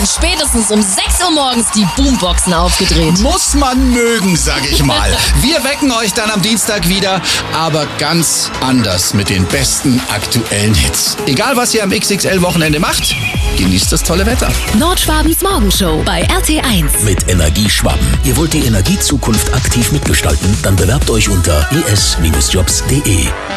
werden spätestens um 6 Uhr morgens die Boomboxen aufgedreht. Muss man mögen, sag ich mal. Wir wecken euch dann am Dienstag wieder, aber ganz anders mit den besten aktuellen Hits. Egal, was ihr am XXL-Wochenende macht, genießt das tolle Wetter. Nordschwabens Morgenshow bei RT1. Mit Energieschwaben. Ihr wollt die Energiezukunft aktiv mitgestalten? Dann bewerbt euch unter es-jobs.de.